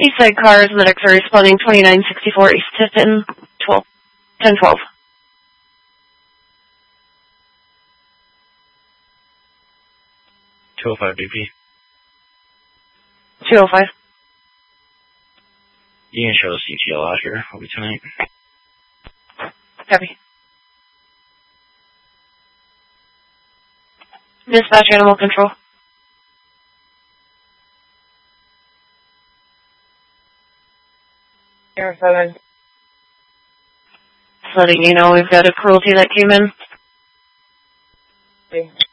Eastside cars, medics are responding 2964 East Tiffin, 1012. 205 BP. 205. You can show the CTL out here. I'll be tonight. Copy. Dispatch animal control. Air 7. Just letting you know we've got a cruelty that came in. Okay.